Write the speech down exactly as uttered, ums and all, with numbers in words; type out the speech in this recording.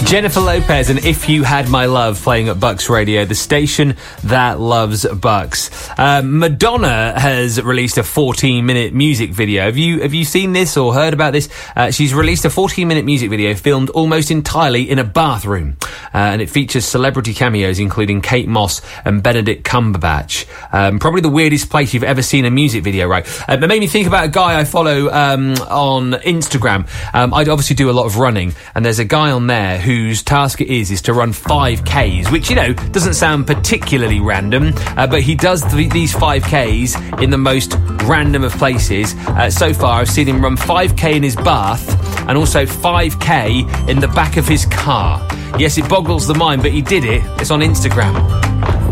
Jennifer Lopez and If You Had My Love playing at Bucks Radio, the station that loves Bucks. Um, Madonna has released a fourteen-minute music video. Have you have you seen this or heard about this? Uh, she's released a fourteen-minute music video filmed almost entirely in a bathroom. Uh, and it features celebrity cameos including Kate Moss and Benedict Cumberbatch. Um, probably the weirdest place you've ever seen a music video, right? Uh, it made me think about a guy I follow um, on Instagram. Um, I obviously do a lot of running, and there's a guy on there who whose task it is is to run five Ks, which, you know, doesn't sound particularly random, uh, but he does th- these five Ks in the most random of places. Uh, so far, I've seen him run five K in his bath and also five K in the back of his car. Yes, it boggles the mind, but he did it. It's on Instagram.